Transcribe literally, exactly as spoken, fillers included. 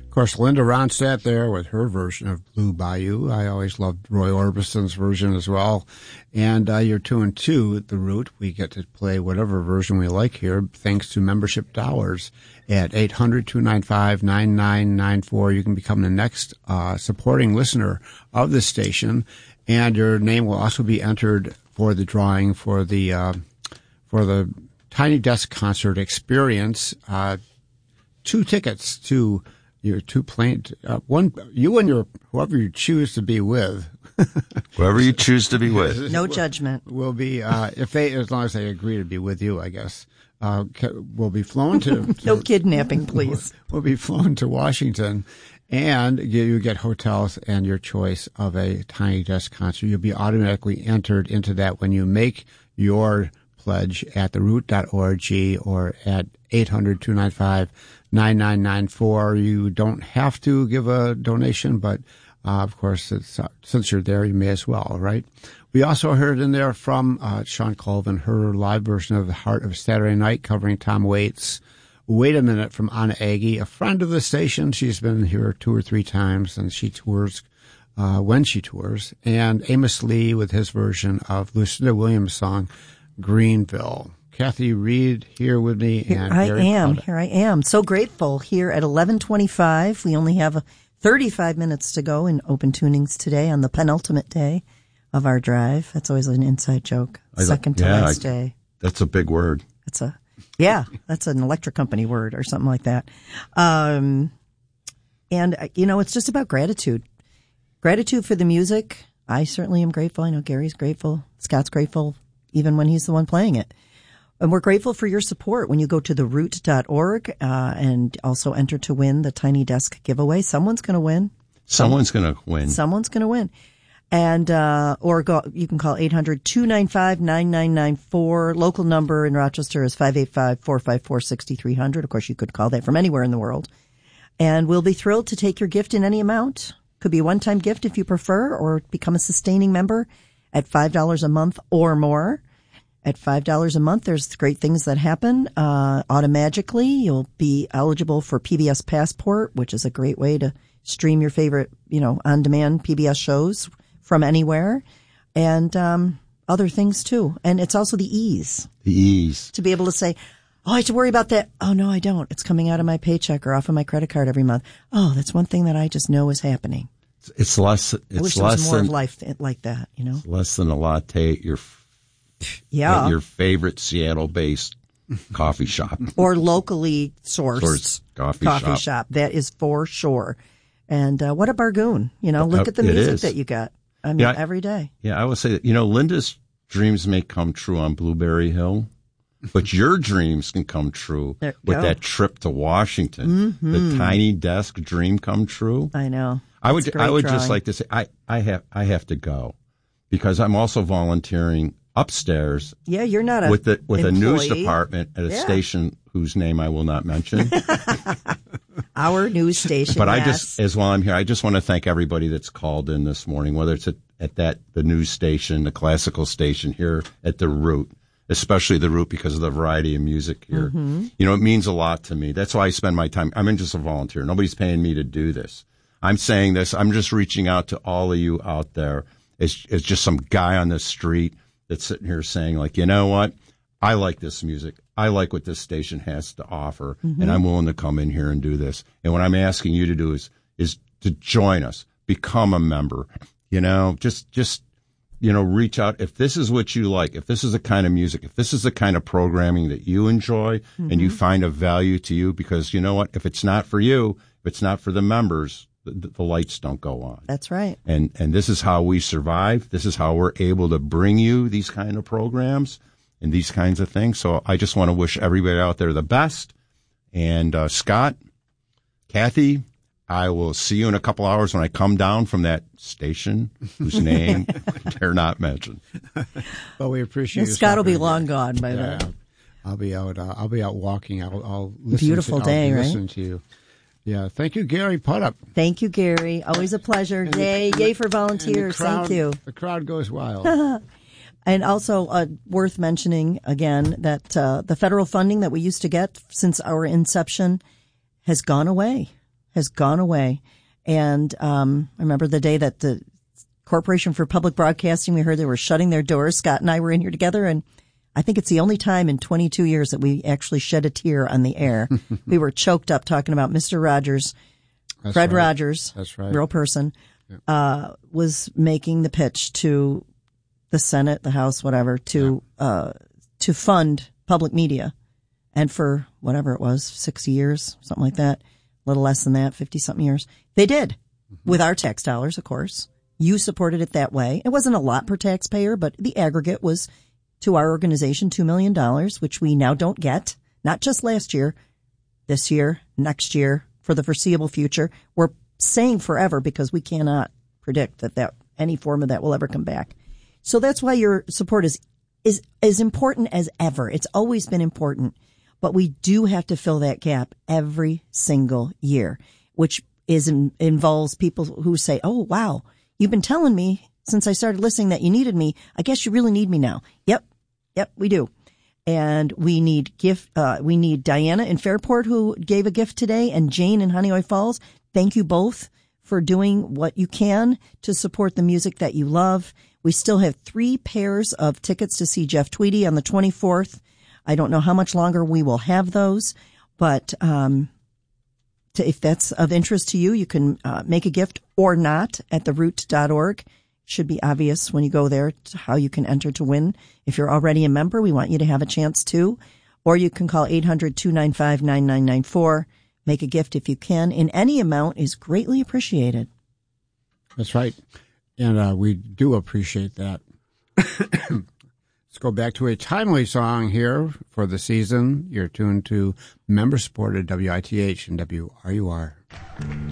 Of course, Linda Ronstadt there with her version of Blue Bayou. I always loved Roy Orbison's version as well. And uh, you're tuned to The Root. We get to play whatever version we like here, thanks to membership dollars at eight hundred, two nine five, nine nine nine four. You can become the next uh, supporting listener of the station, and your name will also be entered for the drawing for the uh, for the Tiny Desk Concert Experience. Uh, two tickets to your two plane, uh, one, you and your, whoever you choose to be with. Whoever you choose to be with. No judgment. Will be, uh, if they, as long as they agree to be with you, I guess, uh, will be flown to. to no kidnapping, please. Will be flown to Washington, and you, you get hotels and your choice of a Tiny Desk concert. You'll be automatically entered into that when you make your pledge at the root dot org or at eight hundred, two nine five, nine nine nine four. You don't have to give a donation, but uh, of course, it's, uh, since you're there, you may as well, right? We also heard in there from uh, Shawn Colvin, her live version of The Heart of Saturday Night, covering Tom Waits. Wait a Minute from Anna Aggie, a friend of the station. She's been here two or three times, and she tours uh, when she tours. And Amos Lee with his version of Lucinda Williams' song, Greenville. Kathy Reed here with me. Here and I Gary am. Potter. Here I am. So grateful here at eleven twenty-five. We only have thirty-five minutes to go in open tunings today on the penultimate day of our drive. That's always an inside joke. I Second to yeah, last I, day. That's a big word. That's a, yeah, that's an electric company word or something like that. Um, and, you know, it's just about gratitude. Gratitude for the music. I certainly am grateful. I know Gary's grateful. Scott's grateful, even when he's the one playing it. And we're grateful for your support when you go to the root dot org uh, and also enter to win the Tiny Desk giveaway. Someone's going to win. Someone's going to win. Someone's going to win. And, uh, or go, you can call eight hundred, two nine five, nine nine nine four. Local number in Rochester is five eight five, four five four, six three zero zero. Of course, you could call that from anywhere in the world. And we'll be thrilled to take your gift in any amount. Could be a one-time gift if you prefer, or become a sustaining member at five dollars a month or more. At five dollars a month, there's great things that happen. Uh, automatically, you'll be eligible for P B S Passport, which is a great way to stream your favorite, you know, on-demand P B S shows from anywhere, and um, other things too. And it's also the ease. The ease. To be able to say, oh, I have to worry about that. Oh, no, I don't. It's coming out of my paycheck or off of my credit card every month. Oh, that's one thing that I just know is happening. It's less. It's I wish there less was more than, of life like that, you know? It's less than a latte at your, yeah. at your favorite Seattle-based coffee shop. Or locally sourced, sourced coffee, coffee shop. shop. That is for sure. And uh, what a bargain. You know, look Uh, at the it music is. that you got. I mean, Yeah, every day. Yeah, I would say that, you know, Linda's dreams may come true on Blueberry Hill, but your dreams can come true There you with go. that trip to Washington. Mm-hmm. The Tiny Desk dream come true. I know. I It's would, a great I would drawing. just like to say, I, I have, I have to go because I'm also volunteering upstairs Yeah, you're not a with the with a news employee. department at a Yeah. station whose name I will not mention. Our news station. But I yes. just, as while I'm here, I just want to thank everybody that's called in this morning, whether it's at, at that, the news station, the classical station here at the Root, especially the Root because of the variety of music here. Mm-hmm. You know, it means a lot to me. That's why I spend my time. I'm just a volunteer. Nobody's paying me to do this. I'm saying this. I'm just reaching out to all of you out there. It's, it's just some guy on the street that's sitting here saying, like, you know what? I like this music. I like what this station has to offer, Mm-hmm. and I'm willing to come in here and do this. And what I'm asking you to do is is to join us, become a member. You know, just just you know, reach out if this is what you like, if this is the kind of music, if this is the kind of programming that you enjoy, Mm-hmm. and you find a value to you. Because you know what, if it's not for you, if it's not for the members, the, the lights don't go on. That's right. And and this is how we survive. This is how we're able to bring you these kind of programs and these kinds of things. So I just want to wish everybody out there the best. And uh, Scott, Kathy, I will see you in a couple hours when I come down from that station whose name I dare not mention. But we appreciate you. Scott will be stopping long by. gone by Yeah. then. I'll be out. Uh, I'll be out walking. I'll, I'll listen. Beautiful to, day, I'll right? Listen to you. Yeah. Thank you, Gary Putup. Thank you, Gary. Always a pleasure. And the- Yay, and the- yay for and the volunteers. crowd- Thank you. The crowd goes wild. And also uh, worth mentioning again that uh, the federal funding that we used to get since our inception has gone away. has gone away. And um, I remember the day that the Corporation for Public Broadcasting, we heard they were shutting their doors. Scott and I were in here together, and I think it's the only time in twenty-two years that we actually shed a tear on the air. We were choked up talking about Mister Rogers, That's Fred right. Rogers, That's right. real person, yeah. uh, was making the pitch to the Senate, the House, whatever, to yeah. uh, to fund public media. And for whatever it was, sixty years, something like that, a little less than that, fifty-something years, they did, mm-hmm. with our tax dollars, of course. You supported it that way. It wasn't a lot per taxpayer, but the aggregate was, to our organization, two million dollars, which we now don't get, not just last year, this year, next year, for the foreseeable future. We're saying forever because we cannot predict that, that any form of that will ever come back. So that's why your support is, is as important as ever. It's always been important, but we do have to fill that gap every single year, which is in, involves people who say, oh, wow, you've been telling me since I started listening that you needed me. I guess you really need me now. Yep. Yep, we do. And we need gift, uh, we need Diana in Fairport, who gave a gift today, and Jane in Honeoye Falls. Thank you both for doing what you can to support the music that you love. We still have three pairs of tickets to see Jeff Tweedy on the twenty-fourth. I don't know how much longer we will have those, but, um, to, if that's of interest to you, you can uh, make a gift or not at the root dot org. Should be obvious when you go there how you can enter to win. If you're already a member, we want you to have a chance too. Or you can call eight hundred, two nine five, nine nine nine four. Make a gift if you can. In any amount is greatly appreciated. That's right. And uh, we do appreciate that. Let's go back to a timely song here for the season. You're tuned to member-supported W I T H and W R U R.